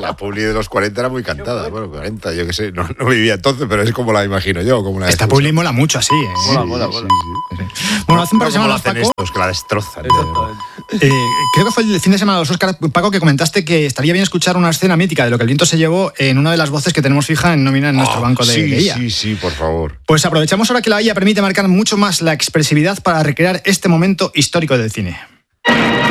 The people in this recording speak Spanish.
la publi de los 40 era muy cantada. Bueno, 40, yo qué sé, no vivía entonces, pero es como la imagino yo. Como esta publi mola mucho así, ¿eh? Mola. Bueno, hace un par de semanas, Paco, estos, que la destrozan. creo que fue el fin de semana de los Oscars, Paco, que comentaste que estaría bien escuchar una escena mítica de Lo que el viento se llevó en una de las voces que tenemos fija en nómina en nuestro banco de IA. Sí, por favor. Pues aprovechamos ahora que la IA permite marcar mucho más la expresividad para recrear este momento histórico del cine.